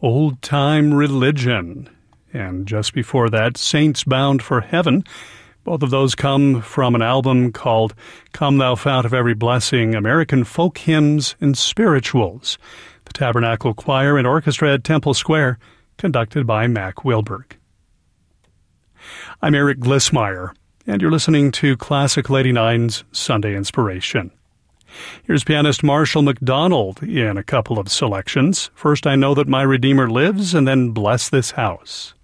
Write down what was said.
Old Time Religion. And just before that, Saints Bound for Heaven. Both of those come from an album called Come Thou Fount of Every Blessing, American Folk Hymns and Spirituals. The Tabernacle Choir and Orchestra at Temple Square, conducted by Mac Wilberg. I'm Eric Glissmeyer, and you're listening to Classical 89's Sunday Inspiration. Here's pianist Marshall McDonald in a couple of selections. First, I Know That My Redeemer Lives, and then Bless This House.